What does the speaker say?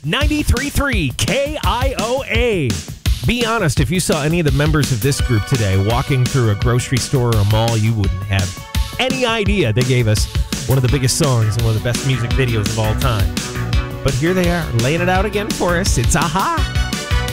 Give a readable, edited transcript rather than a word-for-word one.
93.3 KIOA. Be honest, if you saw any of the members of this group today walking through a grocery store or a mall, you wouldn't have any idea they gave us one of the biggest songs and one of the best music videos of all time. But here they are, laying it out again for us. It's a-ha.